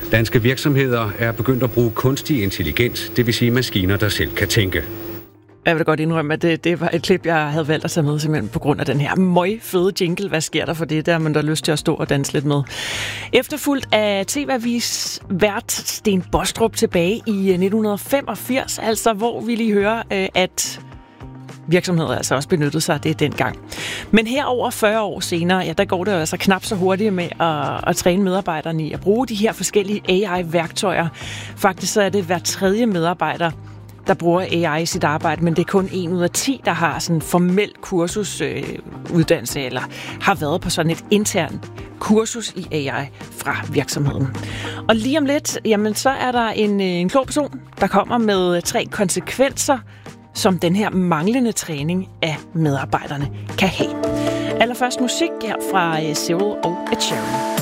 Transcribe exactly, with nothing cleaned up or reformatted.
Danske virksomheder er begyndt at bruge kunstig intelligens, det vil sige maskiner, der selv kan tænke. Jeg vil da godt indrømme, at det, det var et klip, jeg havde valgt at tage med, simpelthen på grund af den her møg fede jingle. Hvad sker der for det? Der har man da lyst til at stå og danse lidt med. Efterfulgt af T V-avis vært Sten Bostrup tilbage i nitten femogfirs, altså hvor vi lige hører, at virksomheder altså også benyttede sig af det dengang. Men her over fyrre år senere, ja, der går det altså knap så hurtigt med at, at træne medarbejderne i at bruge de her forskellige A I-værktøjer. Faktisk så er det hver tredje medarbejder, der bruger A I i sit arbejde, men det er kun en ud af ti, der har sådan en formel kursusuddannelse, øh, eller har været på sådan et intern kursus i A I fra virksomheden. Og lige om lidt, jamen så er der en, en klog person, der kommer med tre konsekvenser, som den her manglende træning af medarbejderne kan have. Allerførst musik her fra Cyril og Ed Sheeran.